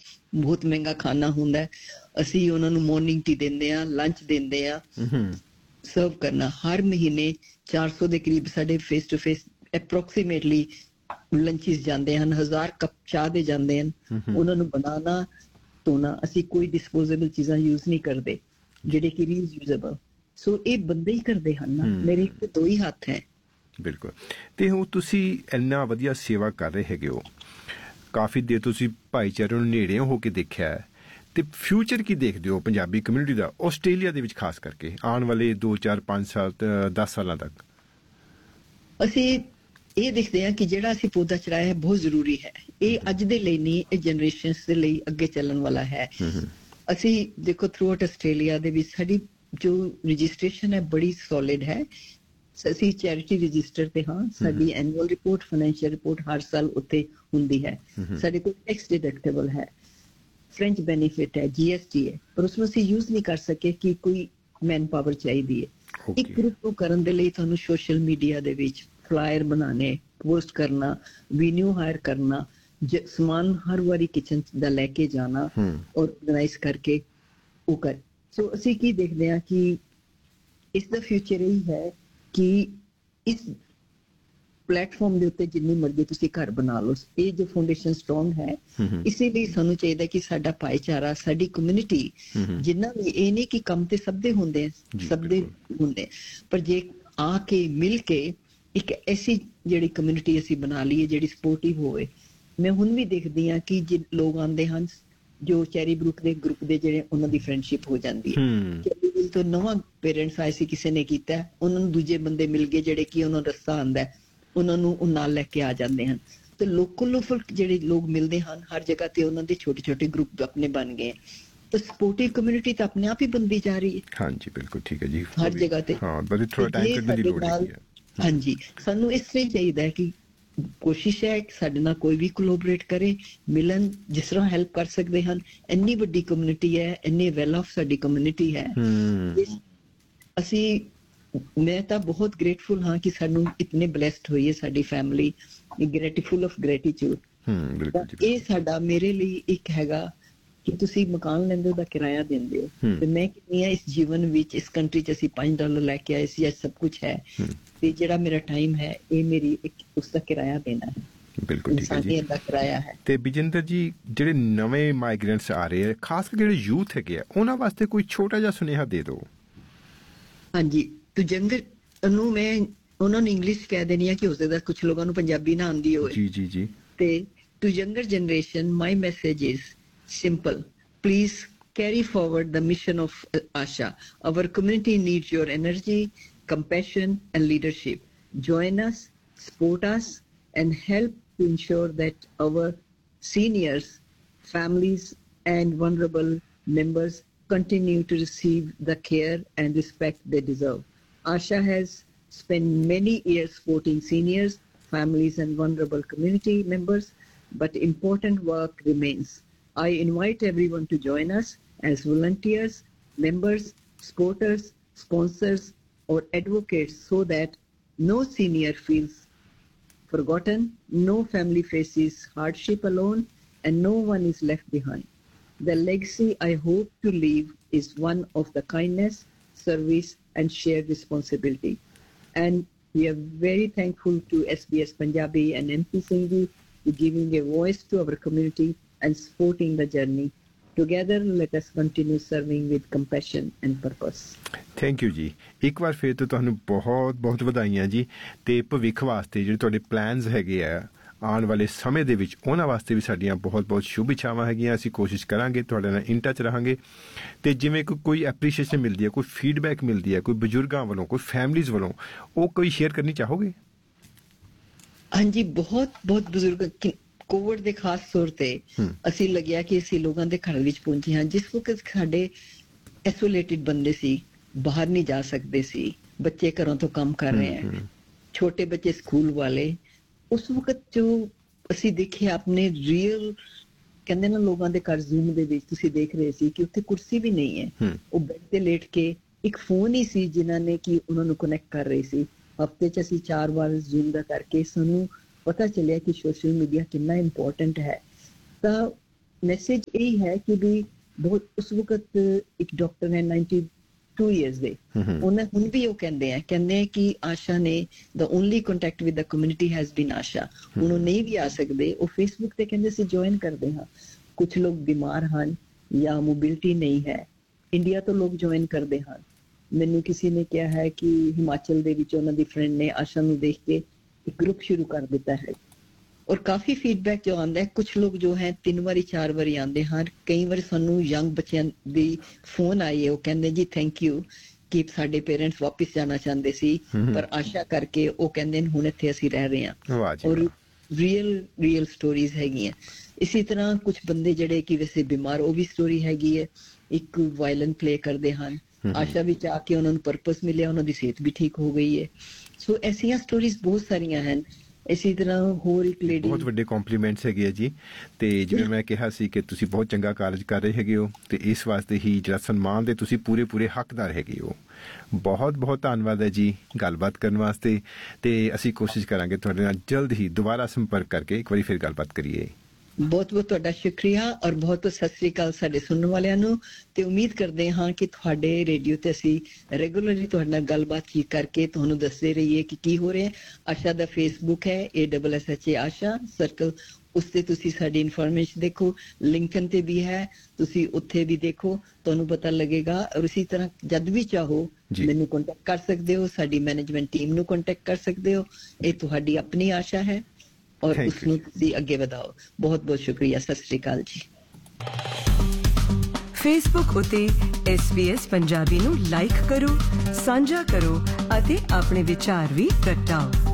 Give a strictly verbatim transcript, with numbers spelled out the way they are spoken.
ਬਹੁਤ ਮਹਿੰਗਾ ਖਾਣਾ ਹੁੰਦਾ ਹੈ, ਅਸੀਂ ਉਹਨਾਂ ਨੂੰ ਮਾਰਨਿੰਗ ਟੀ ਦਿੰਦੇ ਹਾਂ, ਲੰਚ ਦਿੰਦੇ ਹਾਂ, ਸਰਵ ਕਰਨਾ। ਹਰ ਮਹੀਨੇ ਚਾਰ ਸੌ ਦੇ ਕਰੀਬ ਸਾਡੇ ਫੇਸ ਟੂ ਫੇਸ ਅਪਰੋਕਸੀਮੇਟਲੀ ਲੰਚਿਸ ਜਾਂਦੇ ਹਨ, ਹਜ਼ਾਰ ਕੱਪ ਚਾਹ ਦੇ ਜਾਂਦੇ ਹਨ। ਉਹਨਾਂ ਨੂੰ ਬਣਾਉਣਾ ਧੋਣਾ, ਅਸੀਂ ਕੋਈ ਡਿਸਪੋਜ਼ੇਬਲ ਚੀਜ਼ਾਂ ਯੂਜ਼ ਨਹੀਂ ਕਰਦੇ ਜਿਹੜੇ ਕਿ ਰੀਯੂਜ਼ੇਬਲ। ਸੋ ਇਹ ਬੰਦੇ ਹੀ ਕਰਦੇ ਹਨ ਨਾ, ਮੇਰੇ ਤੇ ਦੋ ਹੀ ਹੱਥ ਹੈ। ਬਿਲਕੁਲ। ਤੇ ਹੁਣ ਤੁਸੀਂ ਇੰਨਾ ਵਧੀਆ ਸੇਵਾ ਕਰ ਰਹੇ ਹੈਗੇ ਹੋ, ਕਾਫੀ ਦੇਰ ਤੁਸੀਂ ਭਾਈਚਾਰੇ ਨੂੰ ਨੇੜੇ ਹੋ ਕੇ ਦੇਖਿਆ ਹੈ, ਤੇ ਫਿਊਚਰ ਕੀ ਦੇਖਦੇ ਹੋ ਪੰਜਾਬੀ ਕਮਿਊਨਿਟੀ ਦਾ ਆਸਟ੍ਰੇਲੀਆ ਦੇ ਵਿੱਚ, ਖਾਸ ਕਰਕੇ ਆਉਣ ਵਾਲੇ ਦੋ ਚਾਰ ਪੰਜ ਸਾਲ ਦਸ ਸਾਲਾਂ ਤੱਕ? ਅਸੀਂ ਇਹ ਦੇਖਦੇ ਹਾਂ ਕਿ ਜਿਹੜਾ ਅਸੀਂ ਪੌਦਾ ਚੜਾਇਆ ਹੈ ਬਹੁਤ ਜ਼ਰੂਰੀ ਹੈ। ਇਹ ਅੱਜ ਦੇ ਲਈ ਨਹੀਂ, ਇਹ ਜਨਰੇਸ਼ਨਸ ਦੇ ਲਈ ਅੱਗੇ ਚੱਲਣ ਵਾਲਾ ਹੈ। ਅਸੀਂ ਦੇਖੋ ਥਰੂ ਆਊਟ ਆਸਟ੍ਰੇਲੀਆ ਦੇ ਵਿੱਚ ਸਾਡੀ ਜੋ ਰਜਿਸਟ੍ਰੇਸ਼ਨ ਹੈ ਬੜੀ ਸੋਲਿਡ ਹੈ। ਅਸੀਂ ਚੈਰਿਟੀ ਰਜਿਸਟਰ ਤੇ ਹਾਂ, ਸਾਡੀ ਐਨੂਅਲ ਰਿਪੋਰਟ, ਫਾਈਨੈਂਸ਼ੀਅਲ ਰਿਪੋਰਟ ਹਰ ਸਾਲ ਉੱਥੇ ਹੁੰਦੀ ਹੈ। ਸਾਡੇ ਕੋਲ ਟੈਕਸ ਡਿਡਕਟੇਬਲ ਹੈ, ਫ੍ਰੈਂਚ ਬੈਨੀਫਿਟ ਹੈ, ਜੀ ਐਸ ਟੀ ਹੈ, ਪਰ ਉਸਨੂੰ ਅਸੀਂ ਯੂਜ਼ ਨਹੀਂ ਕਰ ਸਕੇ ਕਿ ਕੋਈ ਮੈਨ ਪਾਵਰ ਚਾਹੀਦੀ ਹੈ। ਇੱਕ ਗਰੁੱਪ ਨੂੰ ਕਰਨ ਦੇ ਲਈ ਤੁਹਾਨੂੰ ਸੋਸ਼ਲ ਮੀਡੀਆ ਦੇ ਵਿੱਚ ਫਲਾਇਰ ਬਣਾਉਣੇ, ਪੋਸਟ ਕਰਨਾ, ਵੀਨਿਊ ਹਾਇਰ ਕਰਨਾ, ਸਮਾਨ ਹਰ ਵਾਰੀ ਕਿਚਨ ਦਾ ਲੈ ਕੇ ਜਾਣਾ ਔਰ ਆਰਗੇਨਾਈਜ਼ ਕਰਕੇ ਉਹ ਕਰ। ਸੋ ਅਸੀਂ ਕੀ ਦੇਖਦੇ ਹਾਂ ਕਿ ਇਸ ਦਾ ਫਿਊਚਰ ਇਹ ਹੈ ਕਿ ਇਸ ਪਲੇਟਫਾਰਮ ਦੇ ਉੱਤੇ ਜਿੰਨੀ ਮਰਜ਼ੀ ਤੁਸੀਂ ਘਰ ਬਣਾ ਲਓ, ਇਹ ਜੋ ਫਾਊਂਡੇਸ਼ਨ ਸਟਰੋਂਗ ਹੈ, ਇਸੇ ਲਈ ਸਾਨੂੰ ਚਾਹੀਦਾ ਕਿ ਸਾਡਾ ਭਾਈਚਾਰਾ, ਸਾਡੀ ਕਮਿਊਨਿਟੀ ਜਿੰਨਾ ਵੀ, ਇਹ ਨਹੀਂ ਕਿ ਕੰਮ ਤੇ ਸਭ ਦੇ ਹੁੰਦੇ, ਸਭ ਦੇ ਹੁੰਦੇ, ਪਰ ਜੇ ਆ ਕੇ ਮਿਲ ਕੇ ਇੱਕ ਐਸੀ ਜਿਹੜੀ ਕਮਿਊਨਿਟੀ ਅਸੀਂ ਬਣਾ ਲਈਏ ਜਿਹੜੀ ਸਪੋਰਟਿਵ ਹੋਵੇ। ਮੈਂ ਹੁਣ ਵੀ ਦੇਖਦੀ ਹਾਂ ਕਿ ਜੇ ਲੋਕ ਆਉਂਦੇ ਹਨ ਜੋ ਚੈਰੀ ਬਰੂਕ ਦੇ ਗਰੁੱਪ ਦੇ, ਜਿਹੜੇ ਉਹਨਾਂ ਦੀ ਫਰੈਂਡਸ਼ਿਪ ਹੋ ਜਾਂਦੀ ਹੈ। ਚੈਰੀ ਤੋਂ ਨਵਾਂ ਪੇਰੈਂਟਸ ਆਏ ਸੀ, ਕਿਸੇ ਨੇ ਕੀਤਾ, ਉਹਨਾਂ ਨੂੰ ਦੂਜੇ ਬੰਦੇ ਮਿਲ ਗਏ ਜਿਹੜੇ ਕਿ ਉਹਨਾਂ ਨੂੰ ਰਸਤਾ ਆਉਂਦਾ, ਉਹਨਾਂ ਨੂੰ ਉਹ ਨਾਲ ਲੈ ਕੇ ਆ ਜਾਂਦੇ ਹਨ। ਤੇ ਲੋਕਲ ਲੋਕਲ ਜਿਹੜੇ ਲੋਕ ਮਿਲਦੇ ਹਨ ਹਰ ਜਗ੍ਹਾ ਤੇ, ਉਹਨਾਂ ਦੇ ਛੋਟੇ ਛੋਟੇ ਗਰੁੱਪ ਆਪਣੇ ਬਣ ਗਏ। ਤਾਂ ਸਪੋਰਟਿਵ ਕਮਿਊਨਿਟੀ ਤਾਂ ਆਪਣੇ ਆਪ ਹੀ ਬਣਦੀ ਜਾ ਰਹੀ ਹੈ। ਹਾਂਜੀ ਬਿਲਕੁਲ ਠੀਕ ਹੈ ਜੀ, ਹਰ ਜਗ੍ਹਾ ਤੇ। ਹਾਂ, ਬਸ ਥੋੜਾ ਟਾਈਮ ਕੱਢਣ ਦੀ ਲੋੜ ਹੈ। ਹਾਂਜੀ, ਸਾਨੂੰ ਇਸ ਲਈ ਚਾਹੀਦਾ ਹੈ ਕਿ ਕੋਸ਼ਿਸ਼ ਹੈ ਕਿ ਸਾਡੇ ਨਾਲ ਕੋਈ ਵੀ ਕੋਲੈਬੋਰੇਟ ਕਰੇ, ਮਿਲਣ, ਜਿਸ ਤਰ੍ਹਾਂ ਹੈਲਪ ਕਰ ਸਕਦੇ ਹਨ। ਇੰਨੀ ਵੱਡੀ ਕਮਿਊਨਿਟੀ ਹੈ, ਇੰਨੀ ਵੈਲ ਆਫ ਸਾਡੀ ਕਮਿਊਨਿਟੀ ਹੈ। ਅਸੀਂ, ਮੈਂ ਤਾਂ ਬਹੁਤ ਗ੍ਰੇਟਫੁਲ ਹਾਂ ਕਿ ਸਾਨੂੰ ਇਤਨੇ ਬਲੈਸਡ ਹੋਈ ਹੈ ਸਾਡੀ ਫੈਮਿਲੀ, ਗ੍ਰੇਟੀਫੁਲ ਆਫ ਗ੍ਰੇਟੀਟਿਊਡ। ਇਹ ਸਾਡਾ, ਮੇਰੇ ਲਈ ਇੱਕ ਹੈਗਾ ਕਿ ਤੁਸੀਂ ਮਕਾਨ ਲੈਂਦੇ ਹੋ ਦਾ ਕਿਰਾਇਆ ਦਿੰਦੇ ਹੋ, ਤੇ ਮੈਂ ਕਹਿੰਦੀ ਹਾਂ ਇਸ ਜੀਵਨ ਵਿੱਚ, ਇਸ ਕੰਟਰੀ 'ਚ ਅਸੀਂ ਪੰਜ ਡਾਲਰ ਲੈ ਕੇ ਆਏ ਸੀ, ਅੱਜ ਸਭ ਕੁਛ ਹੈ, ਤੇ ਜਿਹੜਾ ਮੇਰਾ ਟਾਈਮ ਹੈ ਇਹ ਮੇਰੀ ਇੱਕ ਉਸਦਾ ਕਿਰਾਇਆ ਦੇਣਾ ਹੈ। ਬਿਲਕੁਲ ਠੀਕ ਹੈ ਜੀ, ਦਾ ਕਿਰਾਇਆ ਹੈ। ਤੇ ਵਿਜੇਂਦਰ ਜੀ, ਜਿਹੜੇ ਨਵੇਂ ਮਾਈਗ੍ਰੈਂਟਸ ਆ ਰਹੇ ਆ, ਖਾਸ ਕਰ ਜਿਹੜੇ ਯੂਥ ਹੈਗੇ ਆ, ਉਹਨਾਂ ਵਾਸਤੇ ਕੋਈ ਛੋਟਾ ਜਿਹਾ ਸੁਨੇਹਾ ਦੇ ਦਿਓ। ਹਾਂਜੀ, ਤੂੰ ਜੰਗਰ ਨੂੰ ਮੈਂ ਉਹਨਾਂ ਨੂੰ ਇੰਗਲਿਸ਼ ਕਹਿ ਦੇਣੀ ਆ ਕਿ ਉਸ ਦਾ ਕੁਛ ਲੋਕਾਂ ਨੂੰ ਪੰਜਾਬੀ ਨਾ ਆਉਂਦੀ ਹੋਵੇ। ਜੀ ਜੀ ਜੀ। ਤੇ to younger generation, my message is simple. Please carry forward the mission of Asha. Our community needs your energy, compassion, and leadership. Join us, support us, and help to ensure that our seniors, families, and vulnerable members continue to receive the care and respect they deserve. Asha has spent many years supporting seniors, families, and vulnerable community members, but important work remains. I invite everyone to join us as volunteers, members, supporters, sponsors, or advocates so that no senior feels forgotten, no family faces hardship alone, and no one is left behind. The legacy I hope to leave is one of the kindness, service, and shared responsibility. And we are very thankful to S B S Punjabi and M P Singh for giving a voice to our community and supporting the journey. Together, let us continue serving with compassion and purpose. Thank you ਜੀ, ਇੱਕ ਵਾਰ ਫਿਰ ਤੋਂ ਤੁਹਾਨੂੰ ਬਹੁਤ ਬਹੁਤ ਵਧਾਈਆਂ ਜੀ। ਤੇ ਭਵਿੱਖ ਵਾਸਤੇ ਜਿਹੜੇ ਤੁਹਾਡੇ ਪਲਾਨਸ ਹੈਗੇ ਆ ਆਉਣ ਵਾਲੇ ਸਮੇਂ ਦੇ ਵਿੱਚ, ਉਹਨਾਂ ਵਾਸਤੇ ਵੀ ਸਾਡੀਆਂ ਬਹੁਤ ਬਹੁਤ ਸ਼ੁਭ ਇੱਛਾਵਾਂ ਹੈਗੀਆਂ। ਅਸੀਂ ਕੋਸ਼ਿਸ਼ ਕਰਾਂਗੇ ਤੁਹਾਡੇ ਨਾਲ ਇਨ ਟੱਚ ਰਹਾਂਗੇ। ਤੇ ਜਿਵੇਂ ਕੋਈ ਕੋਈ ਐਪਰੀਸ਼ੀਏਸ਼ਨ ਮਿਲਦੀ ਹੈ, ਕੋਈ ਫੀਡਬੈਕ ਮਿਲਦੀ ਹੈ, ਕੋਈ ਬਜ਼ੁਰਗਾਂ ਵੱਲੋਂ, ਕੋਈ ਫੈਮਲੀਜ਼ ਵੱਲੋਂ, ਉਹ ਕੋਈ ਸ਼ੇਅਰ ਕਰਨੀ ਚਾਹੋਗੇ? ਹਾਂਜੀ, ਬਹੁਤ ਬਹੁਤ ਬਜ਼ੁਰਗ ਕੋਵਿਡ ਦੇ ਖਾਸ ਤੌਰ ਤੇ ਅਸੀਂ ਲੱਗਿਆ ਕਿ ਅਸੀਂ ਲੋਕਾਂ ਦੇ ਘਰ ਵਿੱਚ ਪਹੁੰਚੇ ਹਾਂ। ਜਿਸ ਵਕਤ ਸਾਡੇ ਐਸੋਲੇਟਿਡ ਬੰਦੇ ਸੀ, ਬਾਹਰ ਨਹੀਂ ਜਾ ਸਕਦੇ ਸੀ, ਬੱਚੇ ਘਰੋਂ ਤੋਂ ਕੰਮ ਕਰ ਰਹੇ ਹੈ, ਛੋਟੇ ਬੱਚੇ ਸਕੂਲ ਵਾਲੇ, ਉਸ ਵਕਤ ਜੋ ਅਸੀਂ ਦੇਖਿਆ ਆਪਣੇ ਰੀਅਲ, ਕਹਿੰਦੇ ਨਾ ਲੋਕਾਂ ਦੇ ਘਰ ਜ਼ੂਮ ਦੇ ਵਿੱਚ ਤੁਸੀਂ ਦੇਖ ਰਹੇ ਸੀ ਕਿ ਉੱਥੇ ਕੁਰਸੀ ਵੀ ਨਹੀਂ ਹੈ, ਉਹ ਬੈੱਡ ਤੇ ਲੇਟ ਕੇ, ਇੱਕ ਫੋਨ ਹੀ ਸੀ ਜਿਨ੍ਹਾਂ ਨੇ ਕਿ ਉਹਨਾਂ ਨੂੰ ਕਨੈਕਟ ਕਰ ਰਹੇ ਸੀ। ਹਫ਼ਤੇ 'ਚ ਅਸੀਂ ਚਾਰ ਵਾਰ ਜ਼ੂਮ ਦਾ ਕਰਕੇ ਸਾਨੂੰ ਪਤਾ ਚੱਲਿਆ ਕਿ ਸੋਸ਼ਲ ਮੀਡੀਆ ਕਿੰਨਾ ਇੰਪੋਰਟੈਂਟ ਹੈ। ਤਾਂ ਮੈਸੇਜ ਇਹ ਹੈ ਕਿ ਵੀ ਬਹੁਤ ਉਸ ਵਕਤ ਇੱਕ ਡਾਕਟਰ ਹੈ ਨਾਈਨਟੀ ਟੂ ਇਅਰਸ ਦੇ, ਉਹਨਾਂ ਹੁਣ ਵੀ ਉਹ ਕਹਿੰਦੇ ਆ ਕਹਿੰਦੇ ਕਿ ਆਸ਼ਾ ਨੇ ਦਾ only contact with the community has been ਆਸ਼ਾ। ਹੁਣ ਉਹ ਨਹੀਂ ਵੀ ਆ ਸਕਦੇ, ਉਹ ਫੇਸਬੁੱਕ ਤੇ ਕਹਿੰਦੇ ਅਸੀਂ ਜੁਆਇਨ ਕਰਦੇ ਹਾਂ। ਕੁਝ ਲੋਕ ਬਿਮਾਰ ਹਨ ਜਾਂ ਮੋਬਿਲਿਟੀ ਨਹੀਂ ਹੈ, ਇੰਡੀਆ ਤੋਂ ਲੋਕ ਜੁਆਇਨ ਕਰਦੇ ਹਨ। ਮੈਨੂੰ ਕਿਸੇ ਨੇ ਕਿਹਾ ਹੈ ਕਿ ਹਿਮਾਚਲ ਦੇ ਵਿੱਚ ਉਹਨਾਂ ਦੀ ਫਰੈਂਡ ਨੇ ਆਸ਼ਾ ਨੂੰ ਦੇਖ ਕੇ ਇੱਕ ਗਰੁੱਪ ਸ਼ੁਰੂ ਕਰ ਦਿੱਤਾ ਹੈ, ਔਰ ਕਾਫੀ ਫੀਡਬੈਕ ਜੋ ਆਉਂਦਾ ਹੈ। ਕੁਝ ਲੋਕ ਜੋ ਹੈ ਤਿੰਨ ਵਾਰੀ ਚਾਰ ਵਾਰੀ ਆਉਂਦੇ ਹਨ। ਕਈ ਵਾਰ ਸਾਨੂੰ ਯੰਗ ਬੱਚਿਆਂ ਦੀ ਫੋਨ ਆਈ ਹੈ, ਉਹ ਕਹਿੰਦੇ ਜੀ ਥੈਂਕ ਯੂ ਕਿ ਸਾਡੇ ਪੇਰੈਂਟਸ ਵਾਪਿਸ ਜਾਣਾ ਚਾਹੁੰਦੇ ਸੀ ਪਰ ਆਸ਼ਾ ਕਰਕੇ ਉਹ ਕਹਿੰਦੇ ਨੇ ਹੁਣ ਇੱਥੇ ਅਸੀਂ ਰਹਿ ਰਹੇ ਹਾਂ। ਔਰ ਰੀਅਲ ਰੀਅਲ ਸਟੋਰੀਜ਼ ਹੈਗੀਆਂ। ਇਸੇ ਤਰ੍ਹਾਂ ਕੁਝ ਬੰਦੇ ਜਿਹੜੇ ਕਿ ਵੈਸੇ ਬਿਮਾਰ, ਉਹ ਵੀ ਸਟੋਰੀ ਹੈਗੀ ਹੈ। ਇੱਕ ਵਾਇਲਨ ਪਲੇ ਕਰਦੇ ਹਨ, ਆਸ਼ਾ ਵਿੱਚ ਆ ਕੇ ਉਹਨਾਂ ਨੂੰ ਪਰਪਸ ਮਿਲਿਆ, ਉਹਨਾਂ ਦੀ ਸਿਹਤ ਵੀ ਠੀਕ ਹੋ ਗਈ ਹੈ। ਸੋ ਐਸੀਆਂ ਸਟੋਰੀਜ਼ ਬਹੁਤ ਸਾਰੀਆਂ ਹਨ। ਇਸੇ ਤਰ੍ਹਾਂ ਹੋਰ ਇੱਕ ਲੇਡੀ, ਬਹੁਤ ਵੱਡੇ ਕੰਪਲੀਮੈਂਟਸ ਹੈਗੇ ਆ ਜੀ। ਤੇ ਜਿਵੇਂ ਮੈਂ ਕਿਹਾ ਸੀ ਕਿ ਤੁਸੀਂ ਬਹੁਤ ਚੰਗਾ ਕਾਰਜ ਕਰ ਰਹੇ ਹੈਗੇ ਹੋ ਤੇ ਇਸ ਵਾਸਤੇ ਹੀ ਜਿਹੜਾ ਸਨਮਾਨ ਦੇ ਤੁਸੀਂ ਪੂਰੇ ਪੂਰੇ ਹੱਕਦਾਰ ਹੈਗੇ ਹੋ। ਬਹੁਤ ਬਹੁਤ ਧੰਨਵਾਦ ਹੈ ਜੀ ਗੱਲਬਾਤ ਕਰਨ ਵਾਸਤੇ, ਤੇ ਅਸੀਂ ਕੋਸ਼ਿਸ਼ ਕਰਾਂਗੇ ਤੁਹਾਡੇ ਨਾਲ ਜਲਦ ਹੀ ਦੁਬਾਰਾ ਸੰਪਰਕ ਕਰਕੇ ਇੱਕ ਵਾਰੀ ਫਿਰ ਗੱਲਬਾਤ ਕਰੀਏ। ਬਹੁਤ ਬਹੁਤ ਤੁਹਾਡਾ ਸ਼ੁਕਰੀਆ ਔਰ ਬਹੁਤ ਬਹੁਤ ਸਤਿ ਸ੍ਰੀ ਅਕਾਲ ਸਾਡੇ ਸੁਣਨ ਵਾਲਿਆਂ ਨੂੰ। ਤੇ ਉਮੀਦ ਕਰਦੇ ਹਾਂ ਕਿ ਤੁਹਾਡੇ ਰੇਡੀਓ ਤੇ ਅਸੀਂ ਰੈਗੂਲਰਲੀ ਤੁਹਾਡੇ ਨਾਲ ਗੱਲਬਾਤ ਕੀ ਕਰਕੇ ਤੁਹਾਨੂੰ ਦੱਸਦੇ ਰਹੀਏ ਕਿ ਕੀ ਹੋ ਰਿਹਾ। ਆਸ਼ਾ ਦਾ ਫੇਸਬੁੱਕ ਹੈ A double S H A Asha circle, ਉਸ ਤੇ ਤੁਸੀਂ ਸਾਡੀ ਇਨਫੋਰਮੇਸ਼ਨ ਦੇਖੋ। ਲਿੰਕਨ ਤੇ ਵੀ ਹੈ, ਤੁਸੀਂ ਉੱਥੇ ਵੀ ਦੇਖੋ, ਤੁਹਾਨੂੰ ਪਤਾ ਲੱਗੇਗਾ। ਔਰ ਇਸੇ ਤਰ੍ਹਾਂ ਜਦ ਵੀ ਚਾਹੋ ਮੈਨੂੰ ਕੰਟੈਕਟ ਕਰ ਸਕਦੇ ਹੋ, ਸਾਡੀ ਮੈਨੇਜਮੈਂਟ ਟੀਮ ਨੂੰ ਕੰਟੈਕਟ ਕਰ ਸਕਦੇ ਹੋ। ਇਹ ਤੁਹਾਡੀ ਆਪਣੀ ਆਸ਼ਾ ਹੈ ਔਰ ਉਸਨੂੰ ਤੁਸੀਂ ਅੱਗੇ ਵਧਾਓ। ਬਹੁਤ ਬਹੁਤ ਸ਼ੁਕਰੀਆ। ਸਤਿ ਸ੍ਰੀ ਅਕਾਲ ਜੀ। ਫੇਸਬੁੱਕ ਉਤੇ ਐਸ ਬੀ ਐਸ ਪੰਜਾਬੀ ਨੂੰ ਲਾਈਕ ਕਰੋ, ਸਾਂਝਾ ਕਰੋ ਅਤੇ ਆਪਣੇ ਵਿਚਾਰ ਵੀ ਪ੍ਰਗਟਾਓ।